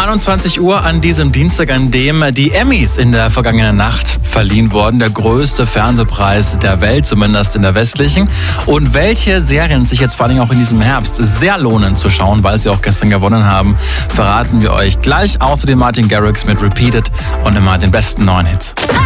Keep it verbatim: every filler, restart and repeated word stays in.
einundzwanzig Uhr an diesem Dienstag, an dem die Emmys in der vergangenen Nacht verliehen wurden. Der größte Fernsehpreis der Welt, zumindest in der westlichen. Und welche Serien sich jetzt vor allem auch in diesem Herbst sehr lohnen zu schauen, weil sie auch gestern gewonnen haben, verraten wir euch gleich. Außerdem Martin Garrix mit Repeated und immer den besten neuen Hits.